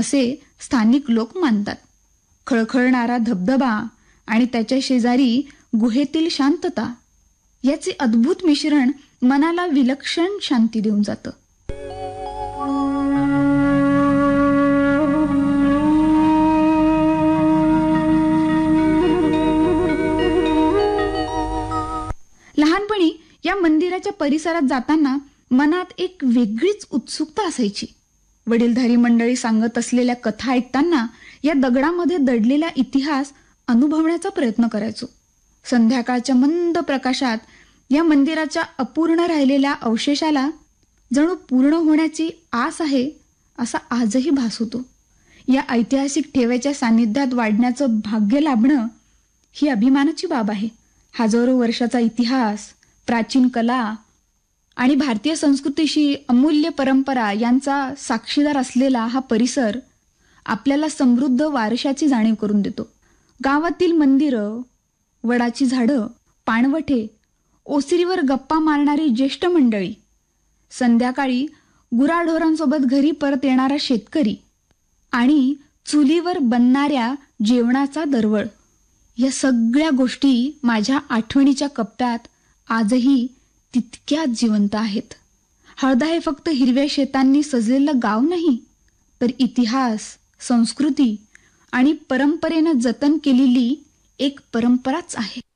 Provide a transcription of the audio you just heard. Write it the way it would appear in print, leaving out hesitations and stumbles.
असे स्थानिक लोक मानतात. खळखळणारा धबधबा आणि त्याच्या शेजारी गुहेतील शांतता याचे अद्भुत मिश्रण मनाला विलक्षण शांती देऊन जातं. लहानपणी या मंदिराच्या परिसरात जाताना मनात एक वेगळीच उत्सुकता असायची. वडीलधारी मंडळी सांगत असलेल्या कथा ऐकताना या दगडामध्ये दडलेला इतिहास अनुभवण्याचा प्रयत्न करायचो. संध्याकाळच्या मंद प्रकाशात या मंदिराच्या अपूर्ण राहिलेल्या अवशेषाला जणू पूर्ण होण्याची आस आहे असा आजही भास होतो. या ऐतिहासिक ठेव्याच्या सानिध्यात वाढण्याचं भाग्य लाभणं ही अभिमानाची बाब आहे. हजारो वर्षाचा इतिहास, प्राचीन कला आणि भारतीय संस्कृतीशी अमूल्य परंपरा यांचा साक्षीदार असलेला हा परिसर आपल्याला समृद्ध वारशाची जाणीव करून देतो. गावातील मंदिरं, वडाची झाडं, पाणवठे, ओसरीवर गप्पा मारणारी ज्येष्ठ मंडळी, संध्याकाळी गुराढोरांसोबत घरी परत येणारा शेतकरी आणि चुलीवर बनणाऱ्या जेवणाचा दरवळ, या सगळ्या गोष्टी माझ्या आठवणीच्या कप्प्यात आजही तितक्याच जिवंत आहेत. हळदा हे फक्त हिरव्या शेतांनी सजलेलं गाव नाही, तर इतिहास, संस्कृती आणि परंपरेनं जतन केलेली एक परंपराच आहे.